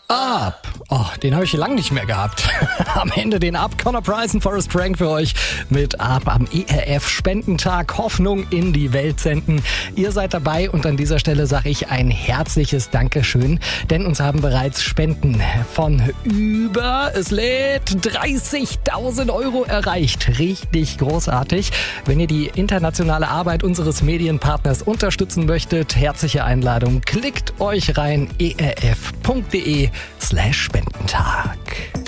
Up. Oh, den habe ich lange nicht mehr gehabt. Am Ende den Up. Conor Price und Forrest Frank für euch mit Up am ERF-Spendentag. Hoffnung in die Welt senden. Ihr seid dabei und an dieser Stelle sage ich ein herzliches Dankeschön, denn uns haben bereits Spenden von es lädt 30.000 € erreicht. Richtig großartig. Wenn ihr die internationale Arbeit unseres Medienpartners unterstützen möchtet, herzliche Einladung. Klickt euch rein erf.de/Spendentag.